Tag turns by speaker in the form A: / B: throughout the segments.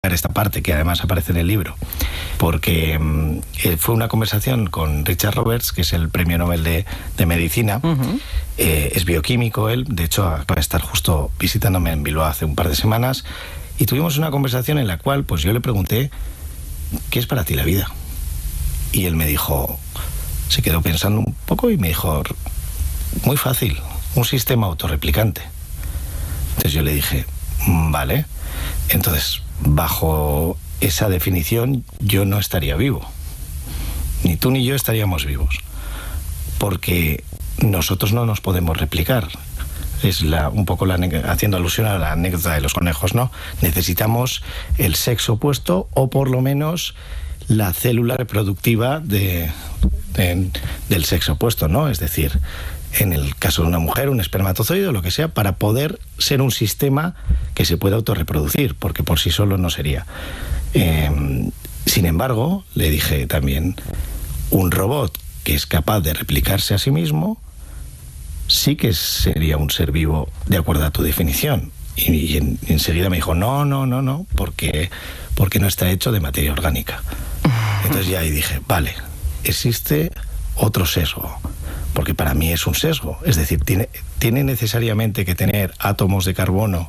A: esta parte que además aparece en el libro, porque fue una conversación con Richard Roberts, que es el premio Nobel de Medicina. Es bioquímico él, de hecho va a estar justo visitándome en Bilbao hace un par de semanas, y tuvimos una conversación en la cual pues yo le pregunté: ¿qué es para ti la vida? Y él me dijo, se quedó pensando un poco y me dijo: muy fácil, un sistema autorreplicante. Entonces yo le dije, vale, entonces bajo esa definición yo no estaría vivo, ni tú ni yo estaríamos vivos, porque nosotros no nos podemos replicar. Es un poco haciendo alusión a la anécdota de los conejos, ¿no? Necesitamos el sexo opuesto, o por lo menos la célula reproductiva del sexo opuesto, ¿no? Es decir, en el caso de una mujer, un espermatozoide o lo que sea, para poder ser un sistema que se pueda autorreproducir, porque por sí solo no sería. Sin embargo, le dije también, un robot que es capaz de replicarse a sí mismo sí que sería un ser vivo de acuerdo a tu definición. Y enseguida me dijo, no, porque no está hecho de materia orgánica. Entonces ya ahí dije, vale, existe otro sesgo, porque para mí es un sesgo, es decir, tiene necesariamente que tener átomos de carbono,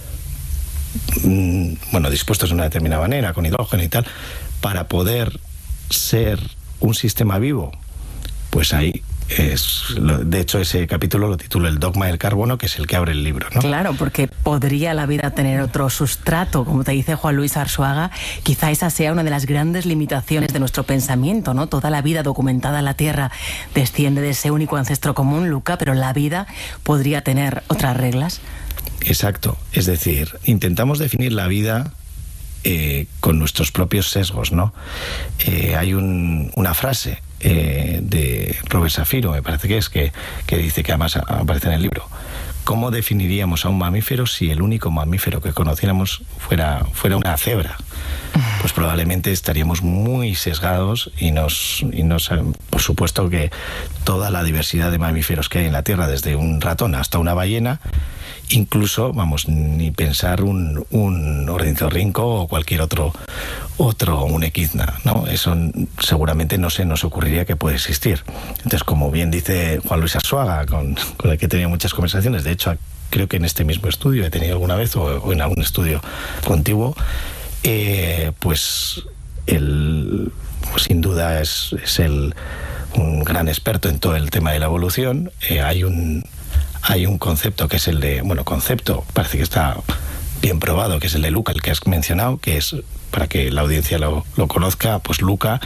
A: dispuestos de una determinada manera, con hidrógeno y tal, para poder ser un sistema vivo. Pues ahí de hecho ese capítulo lo titulo El dogma del carbono, que es el que abre el libro, ¿no?
B: Claro, porque podría la vida tener otro sustrato, como te dice Juan Luis Arzuaga. Quizá esa sea una de las grandes limitaciones de nuestro pensamiento, ¿no? Toda la vida documentada en la Tierra desciende de ese único ancestro común, Luca, pero la vida podría tener otras reglas.
A: Exacto, es decir, intentamos definir la vida con nuestros propios sesgos, ¿no? Hay una frase de Robert Safiro, me parece que dice, que además aparece en el libro: ¿cómo definiríamos a un mamífero si el único mamífero que conociéramos fuera una cebra? Pues probablemente estaríamos muy sesgados y por supuesto que toda la diversidad de mamíferos que hay en la Tierra, desde un ratón hasta una ballena, incluso, ni pensar un ornitorrinco o cualquier otro, un equidna, ¿no? Eso seguramente no se nos ocurriría que puede existir. Entonces, como bien dice Juan Luis Arzuaga, con el que he tenido muchas conversaciones, de hecho, creo que en este mismo estudio he tenido alguna vez, o en algún estudio contiguo, pues él, pues sin duda es un gran experto en todo el tema de la evolución. Hay un concepto que es el de, concepto, parece que está bien probado, que es el de Luca, el que has mencionado, que es, para que la audiencia lo conozca, pues Luca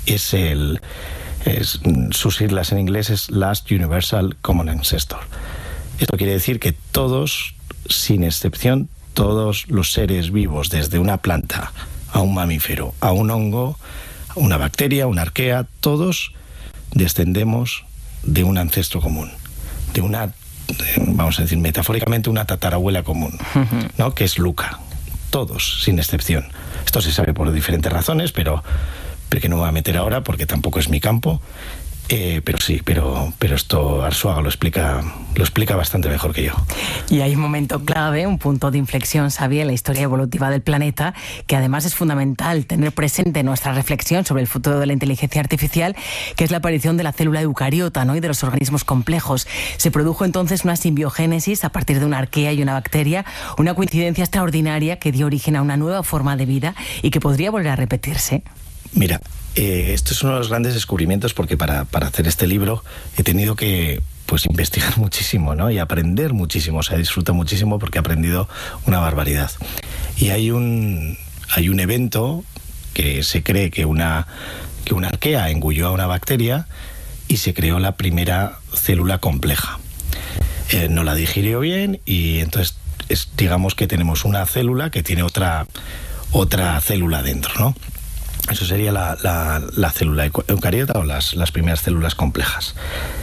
A: sus siglas en inglés es Last Universal Common Ancestor. Esto quiere decir que todos, sin excepción, todos los seres vivos, desde una planta a un mamífero, a un hongo, a una bacteria, una arquea, todos descendemos de un ancestro común, de una, vamos a decir metafóricamente, una tatarabuela común, ¿no? Que es Luca. Todos, sin excepción. Esto se sabe por diferentes razones, pero que no me voy a meter ahora porque tampoco es mi campo. Pero sí, pero esto Arzuaga lo explica bastante mejor que yo.
B: Y hay un momento clave, un punto de inflexión, Xavi, en la historia evolutiva del planeta, que además es fundamental tener presente en nuestra reflexión sobre el futuro de la inteligencia artificial, que es la aparición de la célula eucariota, ¿no? Y de los organismos complejos. Se produjo entonces una simbiogénesis a partir de una arquea y una bacteria, una coincidencia extraordinaria que dio origen a una nueva forma de vida y que podría volver a repetirse.
A: Mira, esto es uno de los grandes descubrimientos, porque para hacer este libro he tenido que investigar muchísimo, ¿no? Y aprender muchísimo, o sea, disfruto muchísimo porque he aprendido una barbaridad. Y hay un evento que se cree que una arquea engulló a una bacteria y se creó la primera célula compleja. No la digirió bien y entonces digamos que tenemos una célula que tiene otra célula dentro, ¿no? Eso sería la célula eucariota o las primeras células complejas.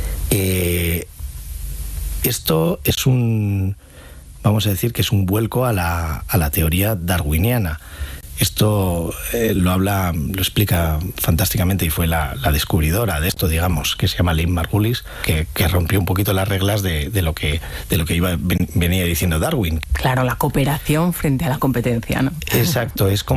A: Esto es vamos a decir que es un vuelco a la teoría darwiniana. Esto lo explica fantásticamente, y fue la descubridora de esto, digamos, que se llama Lynn Margulis, que rompió un poquito las reglas de lo que venía diciendo Darwin.
B: Claro, la cooperación frente a la competencia, ¿no?
A: Exacto, es como